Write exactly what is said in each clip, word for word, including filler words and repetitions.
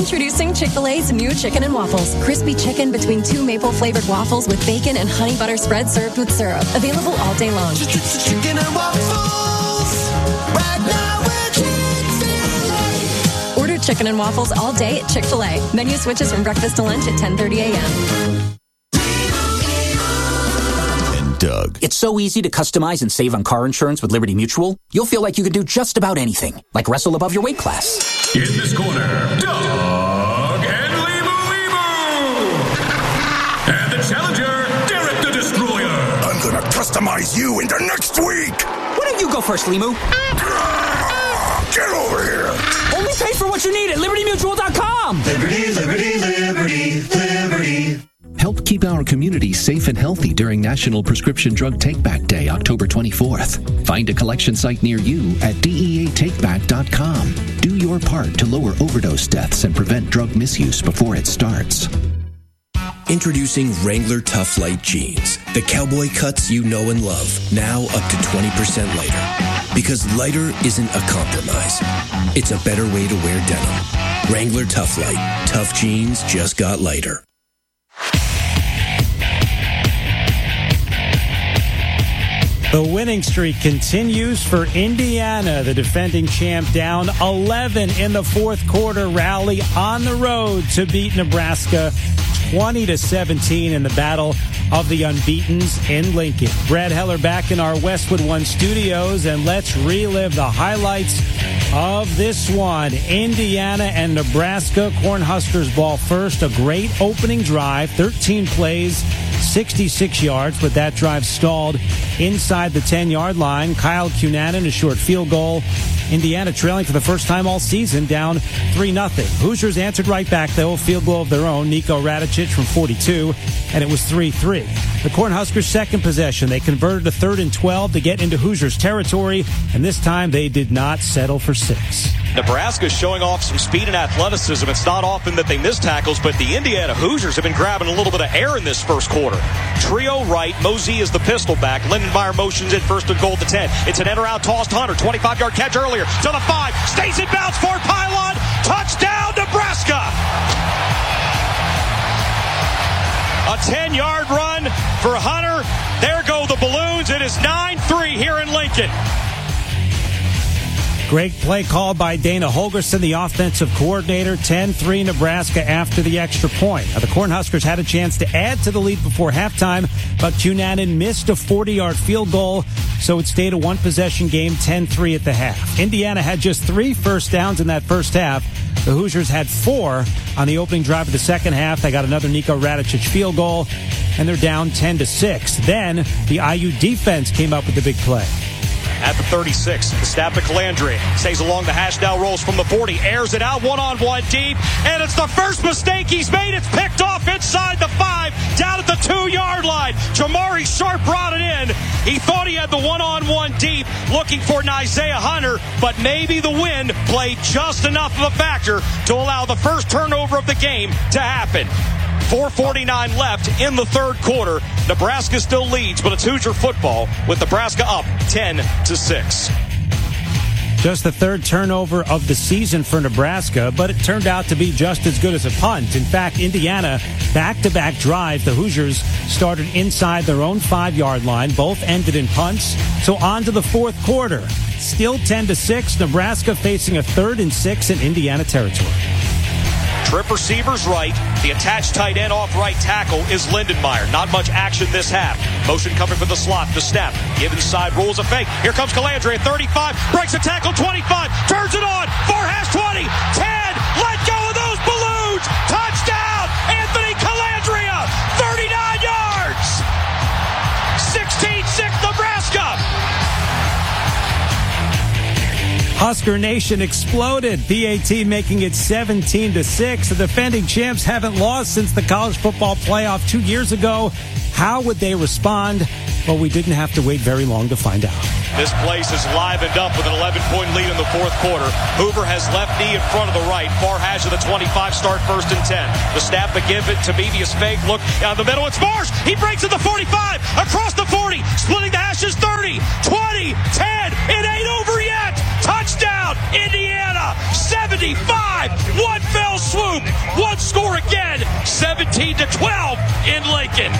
Introducing Chick-fil-A's new Chicken and Waffles. Crispy chicken between two maple-flavored waffles with bacon and honey butter spread served with syrup. Available all day long. Chicken and waffles. Right now we're Chick-fil-A. Order Chicken and Waffles all day at Chick-fil-A. Menu switches from breakfast to lunch at ten thirty a.m. Doug. It's so easy to customize and save on car insurance with Liberty Mutual. You'll feel like you can do just about anything, like wrestle above your weight class. In this corner, Doug and Limu Limu. And the challenger, Derek the Destroyer. I'm gonna customize you into next week. Why don't you go first, Limu? Get over here. Only pay for what you need at liberty mutual dot com. Liberty, liberty, liberty, liberty. Help keep our community safe and healthy during National Prescription Drug Takeback Day, October twenty-fourth. Find a collection site near you at D E A takeback dot com. Do your part to lower overdose deaths and prevent drug misuse before it starts. Introducing Wrangler Tough Light Jeans. The cowboy cuts you know and love. Now up to twenty percent lighter. Because lighter isn't a compromise. It's a better way to wear denim. Wrangler Tough Light. Tough jeans just got lighter. The winning streak continues for Indiana. The defending champ down eleven in the fourth quarter rally on the road to beat Nebraska twenty to seventeen in the battle of the unbeatens in Lincoln. Brad Heller back in our Westwood One studios, and let's relive the highlights of this one. Indiana and Nebraska. Cornhuskers ball first. A great opening drive, thirteen plays, sixty-six yards, but that drive stalled inside the ten-yard line. Kyle Cunanan, a short field goal. Indiana trailing for the first time all season, down three nothing. Hoosiers answered right back, though, a field goal of their own. Niko Radicic from forty-two, and it was three three. The Cornhuskers' second possession, they converted to third and twelve to get into Hoosiers territory, and this time they did not settle for six. Nebraska's showing off some speed and athleticism. It's not often that they miss tackles, but the Indiana Hoosiers have been grabbing a little bit of air in this first quarter. Trio right, Mosey is the pistol back. Lindenmeyer motions in first and goal at the ten. It's an enter-out toss to Hunter. twenty-five-yard catch earlier to the five. Stays in bounds for Pylon. Touchdown, Nebraska! A ten-yard run for Hunter. There go the balloons. It is nine three here in Lincoln. Great play called by Dana Holgerson, the offensive coordinator. ten three Nebraska after the extra point. Now, the Cornhuskers had a chance to add to the lead before halftime, but Cunanan missed a forty-yard field goal, so it stayed a one-possession game, ten three at the half. Indiana had just three first downs in that first half. The Hoosiers had four on the opening drive of the second half. They got another Niko Radicic field goal, and they're down ten to six. Then the I U defense came up with the big play. At the thirty-six, the snap to Calandre. Stays along the hash, now rolls from the forty. Airs it out, one-on-one deep. And it's the first mistake he's made. It's picked off inside the five, down at the two-yard line. Jamari Sharp brought it in. He thought he had the one-on-one deep, looking for Isaiah Hunter, but maybe the wind played just enough of a factor to allow the first turnover of the game to happen. four forty-nine left in the third quarter. Nebraska still leads, but it's Hoosier football with Nebraska up ten to six. Just the third turnover of the season for Nebraska, but it turned out to be just as good as a punt. In fact, Indiana, back-to-back drives, the Hoosiers started inside their own five-yard line. Both ended in punts. So on to the fourth quarter. Still ten to six. Nebraska facing a third and six in Indiana territory. Trip receivers right. The attached tight end off right tackle is Lindenmeyer. Not much action this half. Motion coming from the slot. The snap. Give inside. Rules a fake. Here comes Calandre at thirty-five. Breaks a tackle. twenty-five. Turns it on. Far hash twenty. ten. Let go of those balloons. Touchdown. Anthony Calandria. thirty-nine yards. sixteen six Nebraska. Husker Nation exploded. P A T making it seventeen to six. The defending champs haven't lost since the college football playoff two years ago. How would they respond? Well, we didn't have to wait very long to find out. This place is livened up with an eleven-point lead in the fourth quarter. Hoover has left knee in front of the right. Far hash of the twenty-five, start first and ten. The snap to give it to Mevius fake. Look down the middle. It's Marsh. He breaks at the forty-five. Across the forty. Splitting the hashes. thirty, twenty, ten. It ain't over yet. Touchdown. Indiana, seventy-five. One fell swoop. One score again. seventeen to twelve in Lincoln.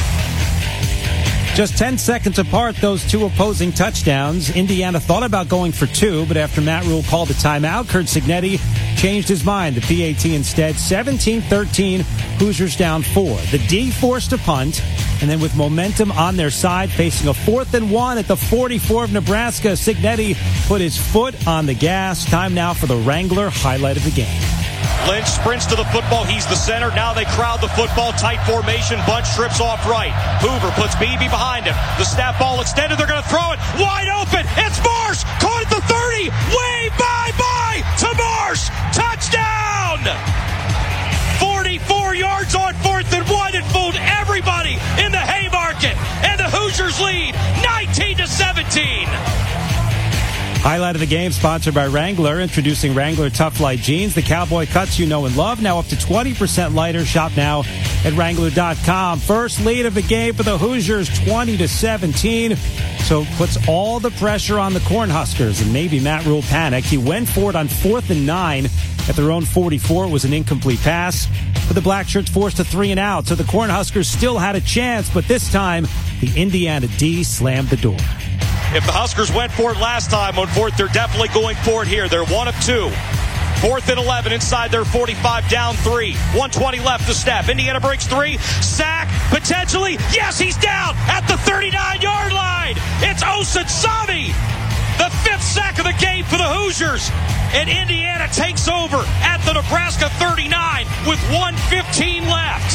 Just ten seconds apart, those two opposing touchdowns. Indiana thought about going for two, but after Matt Rule called a timeout, Curt Cignetti changed his mind. The P A T instead, seventeen thirteen, Hoosiers down four. The D forced a punt, and then with momentum on their side, facing a fourth and one at the forty-four of Nebraska, Cignetti put his foot on the gas. Time now for the Wrangler highlight of the game. Lynch sprints to the football. He's the center. Now they crowd the football. Tight formation. Bunch trips off right. Hoover puts Beebe behind him. The snap ball extended. They're going to throw it. Wide open. It's Marsh. Caught at the thirty. Wave bye-bye to Marsh. Touchdown. forty-four yards on fourth and one. It fooled everybody in the Haymarket. And the Hoosiers lead nineteen to seventeen. Highlight of the game sponsored by Wrangler, introducing Wrangler Tough Light Jeans, the cowboy cuts you know and love, now up to twenty percent lighter. Shop now at Wrangler dot com. First lead of the game for the Hoosiers, twenty to seventeen. So puts all the pressure on the Cornhuskers, and maybe Matt Rule panicked. He went for it on fourth and nine at their own forty-four. It was an incomplete pass, but the Blackshirts forced a three and out. So the Cornhuskers still had a chance, but this time the Indiana D slammed the door. If the Huskers went for it last time on fourth, they're definitely going for it here. They're one of two. Fourth and eleven inside their forty-five, down three. one twenty left to snap. Indiana breaks three. Sack, potentially. Yes, he's down at the thirty-nine-yard line. It's Osansami. The fifth sack of the game for the Hoosiers. And Indiana takes over at the Nebraska thirty-nine with one fifteen left.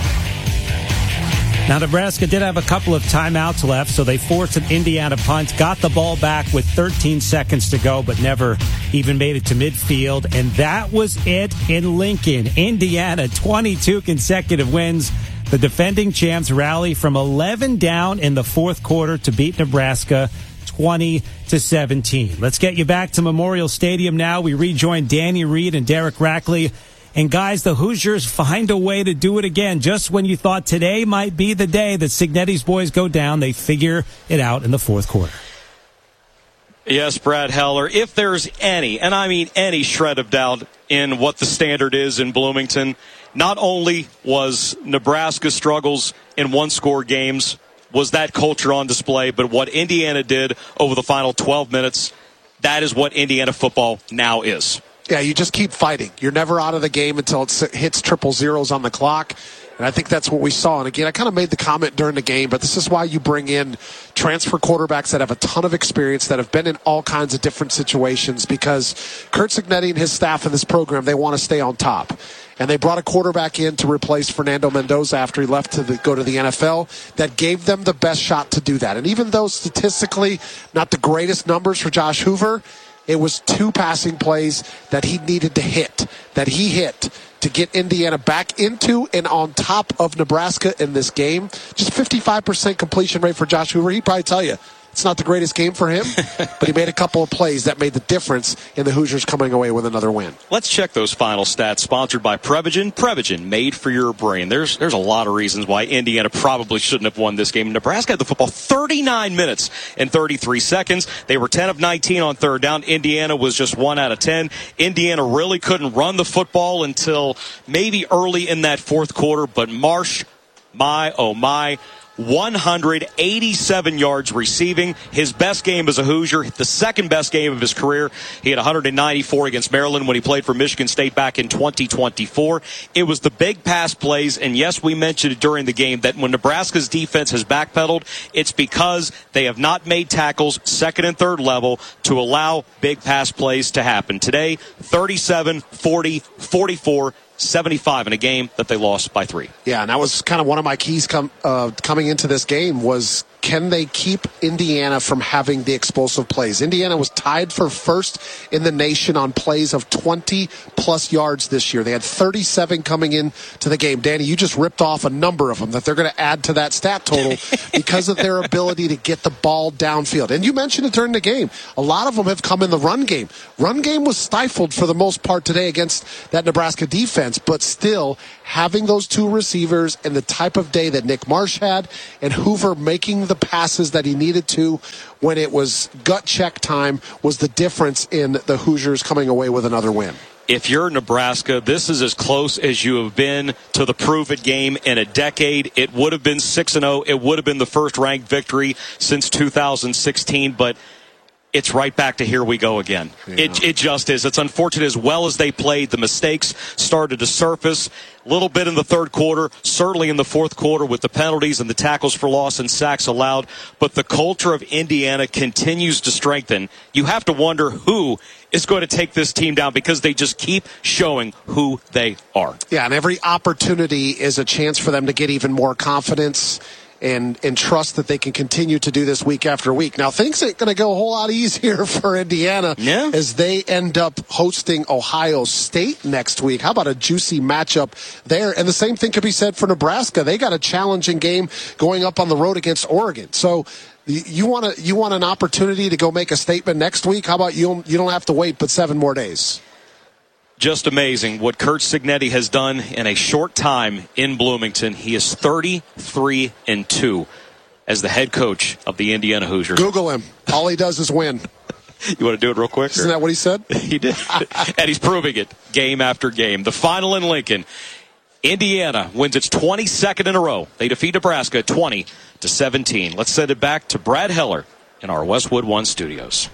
Now, Nebraska did have a couple of timeouts left, so they forced an Indiana punt, got the ball back with thirteen seconds to go, but never even made it to midfield. And that was it in Lincoln. Indiana, twenty-two consecutive wins. The defending champs rally from eleven down in the fourth quarter to beat Nebraska twenty to seventeen. Let's get you back to Memorial Stadium now. We rejoin Danny Reed and Derek Rackley. And guys, the Hoosiers find a way to do it again. Just when you thought today might be the day that Cignetti's boys go down, they figure it out in the fourth quarter. Yes, Brad Heller, if there's any, and I mean any shred of doubt in what the standard is in Bloomington, not only was Nebraska's struggles in one-score games, was that culture on display, but what Indiana did over the final twelve minutes, that is what Indiana football now is. Yeah, you just keep fighting. You're never out of the game until it hits triple zeros on the clock. And I think that's what we saw. And again, I kind of made the comment during the game, but this is why you bring in transfer quarterbacks that have a ton of experience, that have been in all kinds of different situations, because Curt Cignetti and his staff in this program, they want to stay on top. And they brought a quarterback in to replace Fernando Mendoza after he left to the, go to the N F L that gave them the best shot to do that. And even though statistically not the greatest numbers for Josh Hoover, it was two passing plays that he needed to hit, that he hit to get Indiana back into and on top of Nebraska in this game. Just fifty-five percent completion rate for Josh Hoover. He'd probably tell you it's not the greatest game for him, but he made a couple of plays that made the difference in the Hoosiers coming away with another win. Let's check those final stats, sponsored by Prevagen. Prevagen, made for your brain. There's there's a lot of reasons why Indiana probably shouldn't have won this game. Nebraska had the football thirty-nine minutes and thirty-three seconds. They were ten of nineteen on third down. Indiana was just one out of ten. Indiana really couldn't run the football until maybe early in that fourth quarter, but Marsh, my, oh my, one hundred eighty-seven yards receiving. His best game as a Hoosier, the second best game of his career. He had one hundred ninety-four against Maryland when he played for Michigan State back in twenty twenty-four. It was the big pass plays, and yes, we mentioned it during the game that when Nebraska's defense has backpedaled, it's because they have not made tackles second and third level to allow big pass plays to happen. Today, thirty-seven, forty, forty-four, seventy-five in a game that they lost by three. Yeah, and that was kind of one of my keys com- uh, coming into this game was, can they keep Indiana from having the explosive plays? Indiana was tied for first in the nation on plays of twenty-plus yards this year. They had thirty-seven coming in to the game. Danny, you just ripped off a number of them that they're going to add to that stat total because of their ability to get the ball downfield. And you mentioned it during the game. A lot of them have come in the run game. Run game was stifled for the most part today against that Nebraska defense, but still having those two receivers and the type of day that Nick Marsh had and Hoover making the passes that he needed to when it was gut check time was the difference in the Hoosiers coming away with another win. If you're Nebraska, this is as close as you have been to the prove-it game in a decade. It would have been six and oh. It would have been the first-ranked victory since two thousand sixteen, but it's right back to here we go again. Yeah. It, it just is. It's unfortunate. As well as they played, the mistakes started to surface a little bit in the third quarter, certainly in the fourth quarter with the penalties and the tackles for loss and sacks allowed. But the culture of Indiana continues to strengthen. You have to wonder who is going to take this team down because they just keep showing who they are. Yeah, and every opportunity is a chance for them to get even more confidence and and trust that they can continue to do this week after week. Now, things ain't going to go a whole lot easier for Indiana yeah. as they end up hosting Ohio State next week. How about a juicy matchup there? And the same thing could be said for Nebraska. They got a challenging game going up on the road against Oregon. So you want to you want an opportunity to go make a statement next week? How about you? You don't have to wait but seven more days. Just amazing what Curt Cignetti has done in a short time in Bloomington. He is thirty-three and two as the head coach of the Indiana Hoosiers. Google him. All he does is win. You want to do it real quick? Isn't or? that what he said? He did. And he's proving it game after game. The final in Lincoln. Indiana wins its twenty-second in a row. They defeat Nebraska twenty to seventeen. Let's send it back to Brad Heller in our Westwood One studios.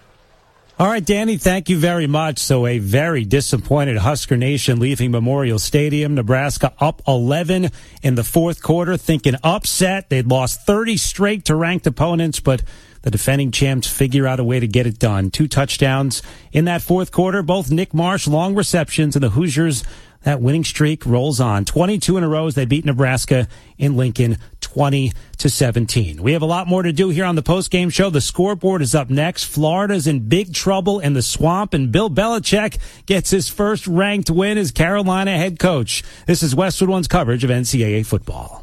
All right, Danny, thank you very much. So a very disappointed Husker Nation leaving Memorial Stadium. Nebraska up eleven in the fourth quarter, thinking upset. They'd lost thirty straight to ranked opponents, but the defending champs figure out a way to get it done. Two touchdowns in that fourth quarter, both Nick Marsh, long receptions, and the Hoosiers, that winning streak rolls on. twenty-two in a row as they beat Nebraska in Lincoln twenty to seventeen. We have a lot more to do here on the postgame show. The scoreboard is up next. Florida's in big trouble in the swamp, and Bill Belichick gets his first ranked win as Carolina head coach. This is Westwood One's coverage of N C double A football.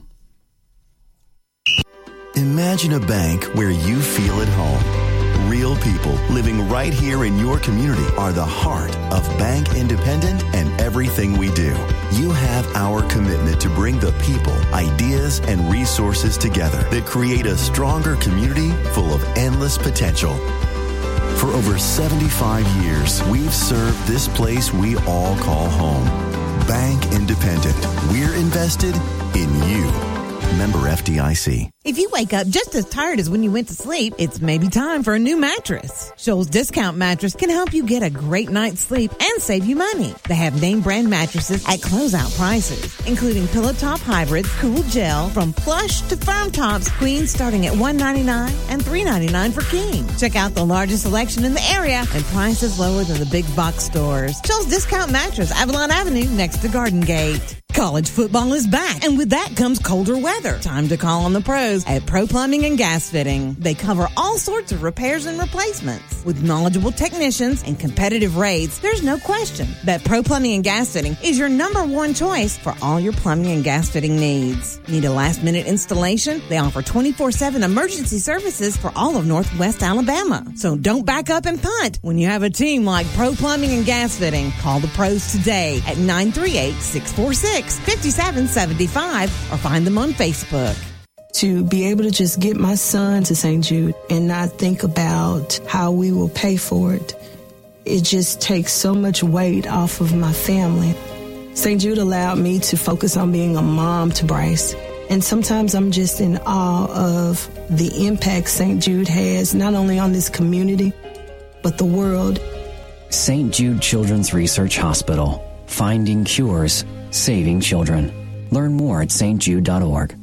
Imagine a bank where you feel at home. Real people living right here in your community are the heart of Bank Independent and everything we do. You have our commitment to bring the people, ideas, and resources together that create a stronger community full of endless potential. For over seventy-five years, we've served this place we all call home. Bank Independent. We're invested in you. Member F D I C. If you wake up just as tired as when you went to sleep, it's maybe time for a new mattress. Shoals Discount Mattress can help you get a great night's sleep and save you money. They have name brand mattresses at closeout prices, including Pillow Top Hybrids, Cool Gel, from plush to firm tops, queens starting at one hundred ninety-nine dollars and three hundred ninety-nine dollars for king. Check out the largest selection in the area and prices lower than the big box stores. Shoals Discount Mattress, Avalon Avenue, next to Garden Gate. College football is back, and with that comes colder weather. Time to call on the pros at Pro Plumbing and Gas Fitting. They cover all sorts of repairs and replacements. With knowledgeable technicians and competitive rates, there's no question that Pro Plumbing and Gas Fitting is your number one choice for all your plumbing and gas fitting needs. Need a last-minute installation? They offer twenty-four seven emergency services for all of Northwest Alabama. So don't back up and punt when you have a team like Pro Plumbing and Gas Fitting. Call the pros today at nine three eight, six four six, five seven seven five or find them on Facebook. To be able to just get my son to Saint Jude and not think about how we will pay for it, it just takes so much weight off of my family. Saint Jude allowed me to focus on being a mom to Bryce. And sometimes I'm just in awe of the impact Saint Jude has, not only on this community, but the world. Saint Jude Children's Research Hospital. Finding cures, saving children. Learn more at s t jude dot org.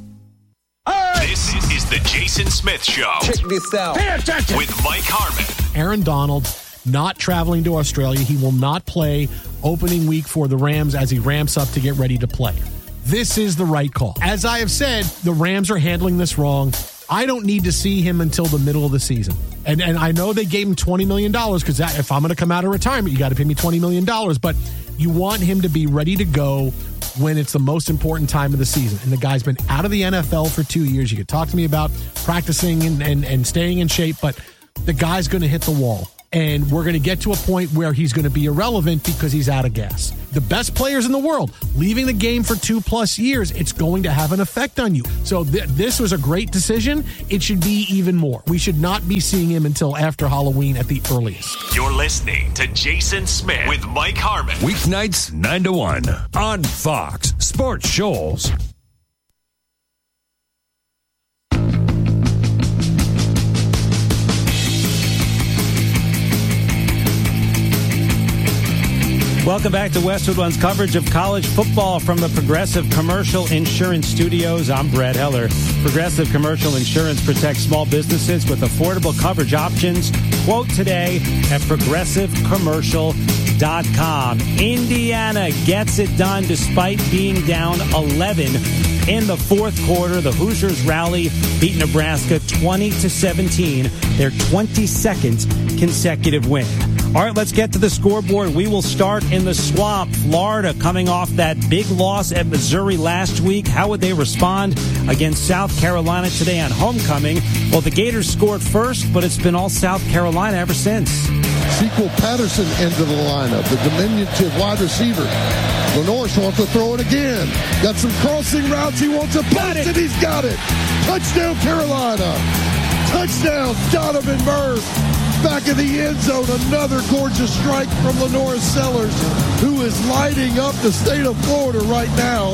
This is the Jason Smith Show. Check this out. Pay attention. With Mike Harmon. Aaron Donald not traveling to Australia. He will not play opening week for the Rams as he ramps up to get ready to play. This is the right call. As I have said, the Rams are handling this wrong. I don't need to see him until the middle of the season. And and I know they gave him twenty million dollars because if I'm going to come out of retirement, you got to pay me twenty million dollars. But you want him to be ready to go when it's the most important time of the season. And the guy's been out of the N F L for two years. You could talk to me about practicing and, and, and staying in shape, but the guy's going to hit the wall. and we're going to get to a point where he's going to be irrelevant because he's out of gas. The best players in the world leaving the game for two plus years, it's going to have an effect on you. So th- this was a great decision. It should be even more. We should not be seeing him until after Halloween at the earliest. You're listening to Jason Smith with Mike Harmon. Weeknights nine to one on Fox Sports Shoals. Welcome back to Westwood One's coverage of college football from the Progressive Commercial Insurance Studios. I'm Brad Heller. Progressive Commercial Insurance protects small businesses with affordable coverage options. Quote today at progressive commercial dot com. Indiana gets it done despite being down eleven in the fourth quarter. The Hoosiers rally, beat Nebraska twenty to seventeen, their twenty-second consecutive win. All right, let's get to the scoreboard. We will start in the Swamp. Florida coming off that big loss at Missouri last week. How would they respond against South Carolina today on homecoming? Well, the Gators scored first, but it's been all South Carolina ever since. Sequel Patterson into the lineup, the diminutive wide receiver. Lenore wants to throw it again. Got some crossing routes. He wants to pass it. He's got it. Touchdown, Carolina. Touchdown, Donovan Murph. Back in the end zone, another gorgeous strike from Lenore Sellers, who is lighting up the state of Florida right now.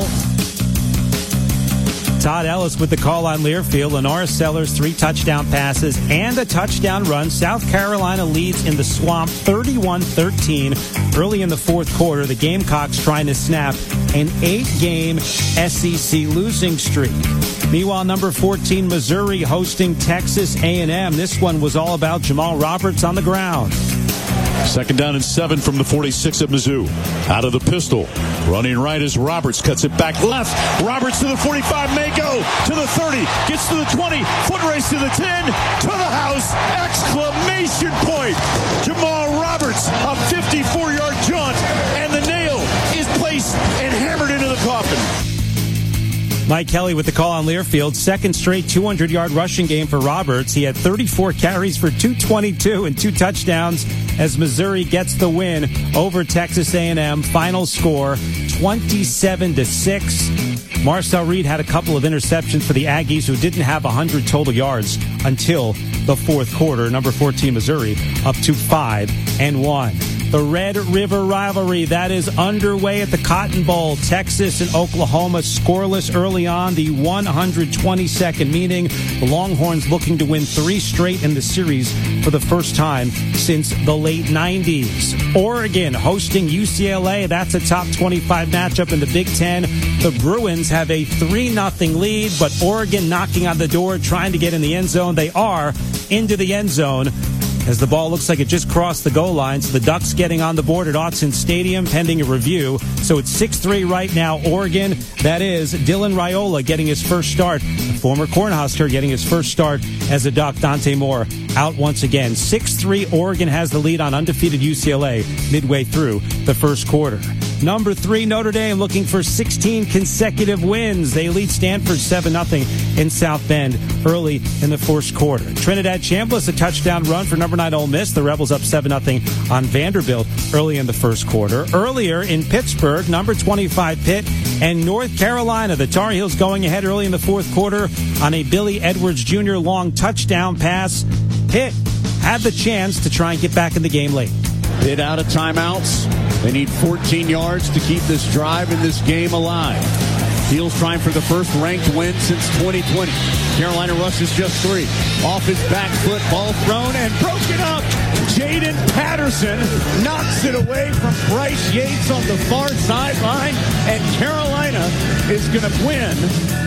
Todd Ellis with the call on Learfield. Lenore Sellers, three touchdown passes and a touchdown run. South Carolina leads in the Swamp thirty-one thirteen. Early in the fourth quarter, the Gamecocks trying to snap an eight-game S E C losing streak. Meanwhile, number fourteen, Missouri hosting Texas A and M. This one was all about Jamal Roberts on the ground. Second down and seven from the forty-six at Mizzou. Out of the pistol. Running right as Roberts cuts it back left. Roberts to the forty-five, may go to the thirty. Gets to the twenty. Foot race to the ten. To the house. Exclamation point. Jamal Roberts, a fifty-four-yard jaunt. And the nail is placed and hammered into the coffin. Mike Kelly with the call on Learfield. Second straight two hundred-yard rushing game for Roberts. He had thirty-four carries for two twenty-two and two touchdowns as Missouri gets the win over Texas A and M. Final score, twenty-seven to six. Marcel Reed had a couple of interceptions for the Aggies, who didn't have one hundred total yards until the fourth quarter. Number fourteen, Missouri, up to five and one. The Red River rivalry, that is underway at the Cotton Bowl. Texas and Oklahoma scoreless early on, the one hundred twenty-second meeting. The Longhorns looking to win three straight in the series for the first time since the late nineties. Oregon hosting U C L A. That's a top twenty-five matchup in the Big Ten. The Bruins have a three nothing lead, but Oregon knocking on the door, trying to get in the end zone. They are into the end zone as the ball looks like it just crossed the goal line. So the Ducks getting on the board at Autzen Stadium pending a review. So it's six three right now, Oregon. That is Dylan Raiola getting his first start. The former Cornhusker getting his first start as a Duck. Dante Moore out once again. six three, Oregon has the lead on undefeated U C L A midway through the first quarter. Number three, Notre Dame looking for sixteen consecutive wins. They lead Stanford seven nothing in South Bend early in the first quarter. Trinidad Chambliss, a touchdown run for number nine Ole Miss. The Rebels up seven nothing on Vanderbilt early in the first quarter. Earlier in Pittsburgh, number twenty-five Pitt and North Carolina. The Tar Heels going ahead early in the fourth quarter on a Billy Edwards Junior long touchdown pass. Pitt had the chance to try and get back in the game late. Pitt out of timeouts. They need fourteen yards to keep this drive and this game alive. Heels trying for the first ranked win since twenty twenty. Carolina rushes just three. Off his back foot, ball thrown and broken up. Jaden Patterson knocks it away from Bryce Yates on the far sideline, and Carolina is going to win.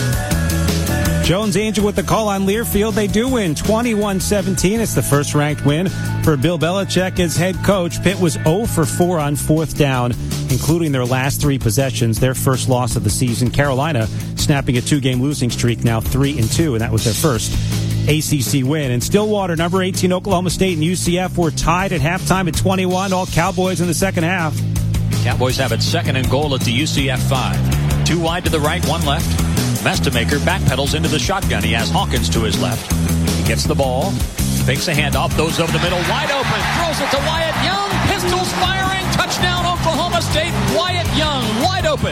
Jones Angel with the call on Learfield. They do win twenty-one seventeen. It's the first ranked win for Bill Belichick as head coach. Pitt was zero for four on fourth down, including their last three possessions, their first loss of the season. Carolina snapping a two-game losing streak, now three and two, and that was their first A C C win. In Stillwater, number eighteen, Oklahoma State and U C F were tied at halftime at twenty-one. All Cowboys in the second half. Cowboys have it second and goal at the U C F five. Two wide to the right, one left. Mestamaker backpedals into the shotgun. He has Hawkins to his left. He gets the ball, Fakes a handoff, throws over the middle, wide open, throws it to Wyatt Young. Pistols firing, touchdown Oklahoma State. Wyatt Young, wide open.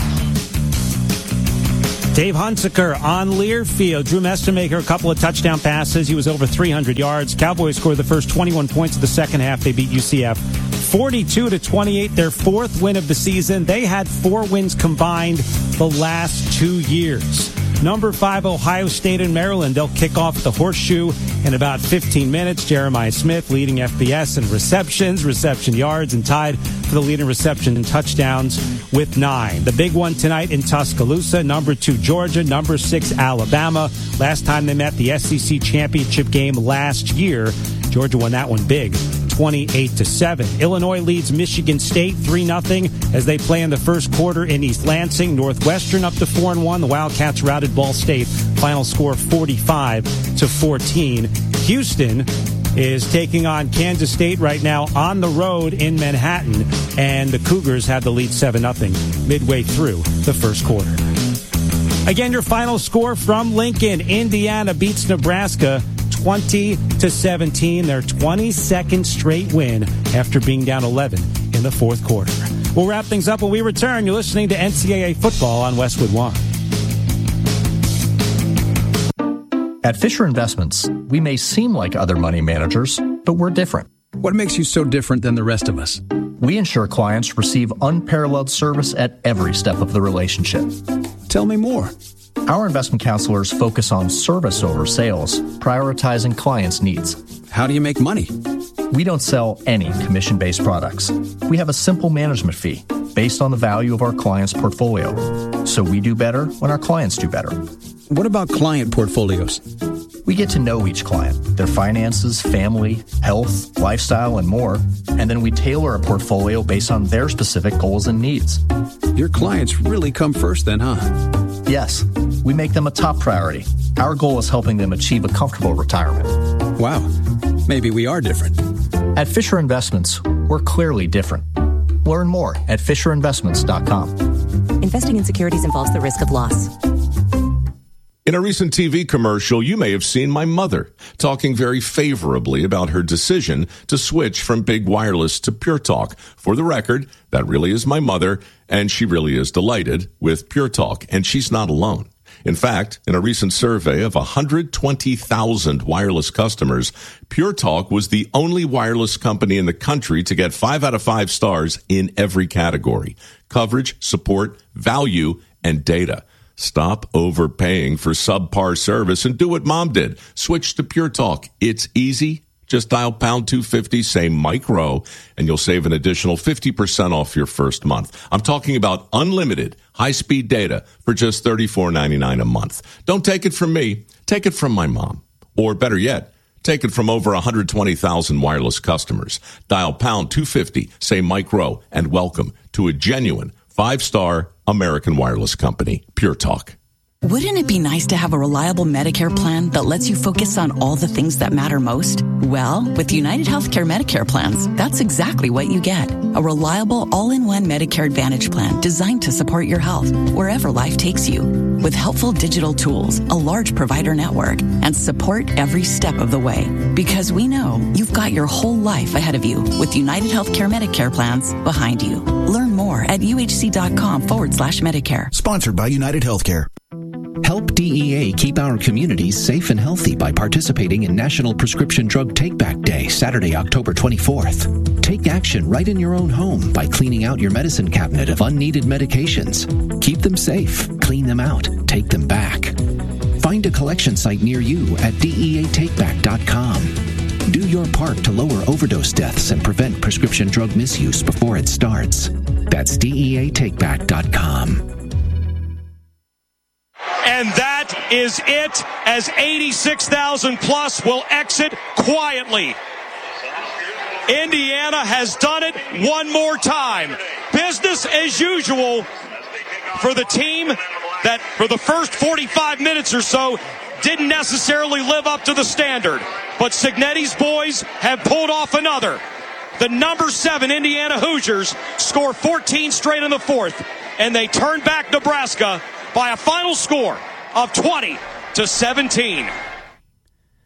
Dave Hunsaker on Learfield. Drew Mestermaker, a couple of touchdown passes. He was over three hundred yards. Cowboys scored the first twenty-one points of the second half. They beat U C F forty-two to twenty-eight, their fourth win of the season. They had four wins combined the last two years. Number five, Ohio State and Maryland. They'll kick off the Horseshoe in about fifteen minutes. Jeremiah Smith leading F B S in receptions, reception yards, and tied for the lead in reception and touchdowns with nine. The big one tonight in Tuscaloosa, number two, Georgia, number six, Alabama. Last time they met, the S E C championship game last year. Georgia won that one big, twenty-eight to seven. Illinois leads Michigan State three nothing as they play in the first quarter in East Lansing. Northwestern up to four and one. The Wildcats routed Ball State. Final score forty-five to fourteen. Houston is taking on Kansas State right now on the road in Manhattan, and the Cougars have the lead seven nothing midway through the first quarter. Again, your final score from Lincoln. Indiana beats Nebraska twenty to seventeen, their twenty-second straight win after being down eleven in the fourth quarter. We'll wrap things up when we return. You're listening to N C double A Football on Westwood One. At Fisher Investments, we may seem like other money managers, but we're different. What makes you so different than the rest of us? We ensure clients receive unparalleled service at every step of the relationship. Tell me more. Our investment counselors focus on service over sales, prioritizing clients' needs. How do you make money? We don't sell any commission-based products. We have a simple management fee based on the value of our client's portfolio. So we do better when our clients do better. What about client portfolios? We get to know each client, their finances, family, health, lifestyle, and more, and then we tailor a portfolio based on their specific goals and needs. Your clients really come first then, huh? Yes, we make them a top priority. Our goal is helping them achieve a comfortable retirement. Wow, maybe we are different. At Fisher Investments, we're clearly different. Learn more at fisher investments dot com. Investing in securities involves the risk of loss. In a recent T V commercial, you may have seen my mother talking very favorably about her decision to switch from Big Wireless to Pure Talk. For the record, that really is my mother, and she really is delighted with Pure Talk, and she's not alone. In fact, in a recent survey of one hundred twenty thousand wireless customers, Pure Talk was the only wireless company in the country to get five out of five stars in every category: coverage, support, value, and data. Stop overpaying for subpar service and do what Mom did. Switch to Pure Talk. It's easy. Just dial pound two fifty, say Mike Rowe, and you'll save an additional fifty percent off your first month. I'm talking about unlimited high-speed data for just thirty-four ninety-nine a month. Don't take it from me. Take it from my mom. Or better yet, take it from over one hundred twenty thousand wireless customers. Dial pound two fifty, say Mike Rowe, and welcome to a genuine five-star American wireless company, Pure Talk. Wouldn't it be nice to have a reliable Medicare plan that lets you focus on all the things that matter most? Well, with United Healthcare Medicare plans, that's exactly what you get. A reliable all-in-one Medicare Advantage plan designed to support your health wherever life takes you. With helpful digital tools, a large provider network, and support every step of the way. Because we know you've got your whole life ahead of you with United Healthcare Medicare plans behind you. Learn more at uhc.com forward slash Medicare. Sponsored by United Healthcare. Help D E A keep our communities safe and healthy by participating in National Prescription Drug Take-Back Day, Saturday, October twenty-fourth. Take action right in your own home by cleaning out your medicine cabinet of unneeded medications. Keep them safe, clean them out, take them back. Find a collection site near you at D E A take back dot com. Do your part to lower overdose deaths and prevent prescription drug misuse before it starts. That's D E A take back dot com. And that is it, as eighty-six thousand plus will exit quietly. Indiana has done it one more time. Business as usual for the team that for the first forty-five minutes or so didn't necessarily live up to the standard. But Cignetti's boys have pulled off another. The number seven Indiana Hoosiers score fourteen straight in the fourth, and they turn back Nebraska by a final score of twenty to seventeen.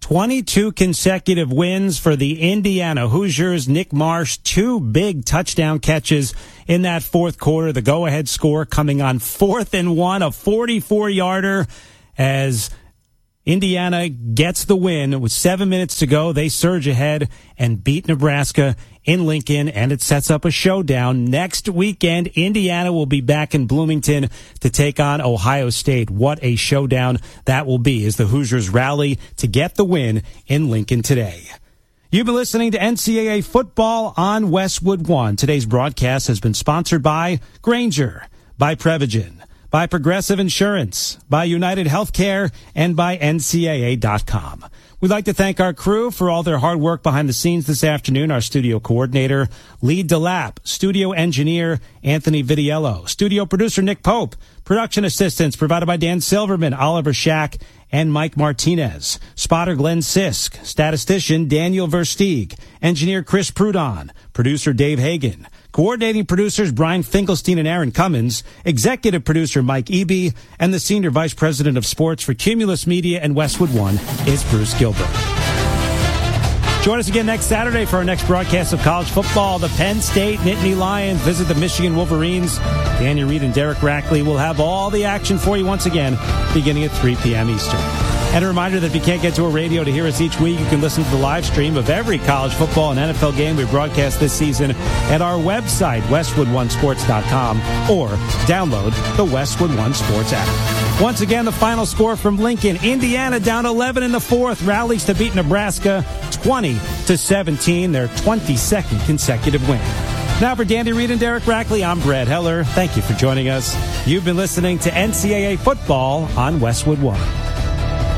twenty-two consecutive wins for the Indiana Hoosiers. Nick Marsh, two big touchdown catches in that fourth quarter. The go-ahead score coming on fourth and one, a forty-four yarder as Indiana gets the win. With seven minutes to go, they surge ahead and beat Nebraska in Lincoln, and it sets up a showdown. Next weekend, Indiana will be back in Bloomington to take on Ohio State. What a showdown that will be as the Hoosiers rally to get the win in Lincoln today. You've been listening to N C double A Football on Westwood One. Today's broadcast has been sponsored by Grainger, by Prevagen, by Progressive Insurance, by United Healthcare, and by N C double A dot com. We'd like to thank our crew for all their hard work behind the scenes this afternoon. Our studio coordinator, Lee DeLapp, studio engineer, Anthony Vitiello, studio producer, Nick Pope, production assistants provided by Dan Silverman, Oliver Shack, and Mike Martinez, spotter Glenn Sisk, statistician Daniel Versteeg, engineer Chris Prudon, producer Dave Hagan, coordinating producers Brian Finkelstein and Aaron Cummins, executive producer Mike Eby, and the senior vice president of sports for Cumulus Media and Westwood One is Bruce Gilbert. Join us again next Saturday for our next broadcast of college football. The Penn State Nittany Lions visit the Michigan Wolverines. Danny Reed and Derek Rackley will have all the action for you once again, beginning at three p.m. Eastern. And a reminder that if you can't get to a radio to hear us each week, you can listen to the live stream of every college football and N F L game we broadcast this season at our website, westwood one sports dot com, or download the Westwood One Sports app. Once again, the final score from Lincoln. Indiana down eleven in the fourth, rallies to beat Nebraska twenty to seventeen, their twenty-second consecutive win. Now for Danny Reed and Derek Rackley, I'm Brad Heller. Thank you for joining us. You've been listening to N C double A Football on Westwood One.